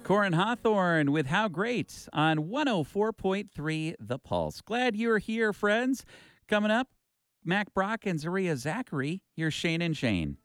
Corin Hawthorne with How Great on 104.3 The Pulse. Glad you're here, friends. Coming up, Mac Brock and Zaria Zachary. Here's Shane and Shane.